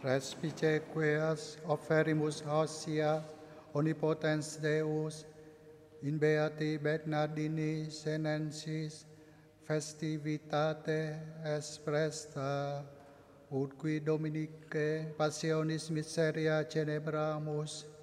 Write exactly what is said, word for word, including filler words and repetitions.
Respice queas offerimus ossia omnipotens Deus, in beati Bernardini senensis festivitate expresta, ut qui Dominicae passionis miseria celebramus,